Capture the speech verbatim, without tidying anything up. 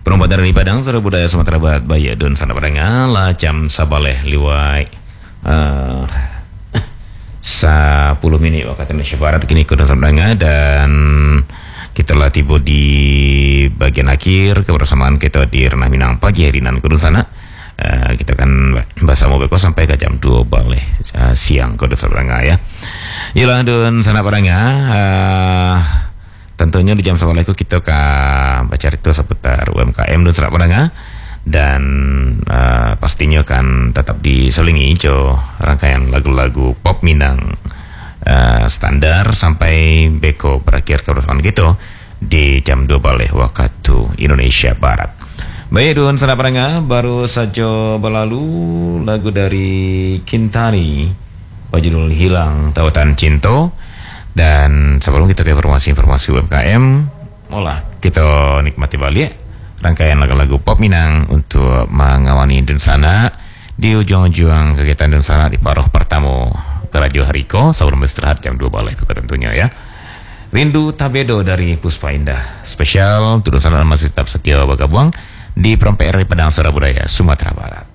Perompat dari Padang, Sara Budaya Sumatera Barat, Baya Don Sana Padanga, Lacam Sabaleh Liwai, uh, sepuluh menit waktu Indonesia Barat kini ke Nusa Padanga, dan kita telah tiba di bagian akhir kebersamaan kita di Renah Minang pagi hari nan kudu sana. Uh, kita akan bahasa mau beko sampai ke jam dua balik uh, siang ke Nusa Padanga ya. Yalah Don Sana Padanga. Uh, Tentunya di jam sebelas itu kita akan baca itu seputar U M K M Nusa Padanga, dan uh, pastinya akan tetap diselingi jo rangkaian lagu-lagu pop Minang uh, standar sampai beko berakhir kebersamaan gitu di jam dua balik waktu Indonesia Barat. Baik Don Sana Padanga, baru saja berlalu lagu dari Kintani berjudul Hilang Tautan Cinta. Dan sebelum kita ke informasi-informasi U M K M, mulai kita nikmati balik rangkaian lagu-lagu pop Minang untuk mengawani Don Sana di ujung-ujung kegiatan Don Sana di paruh pertama ke Radio Hariko sebelum istirahat jam dua balik itu tentunya ya. Rindu Tabedo dari Puspa Indah spesial Don Sana masih tetap setia bergabung di Perompak R I Padang Sara Budaya Sumatera Barat.